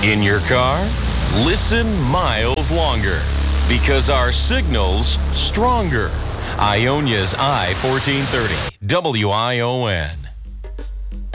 In your car, listen miles longer because our signal's stronger. Ionia's I-1430, WION.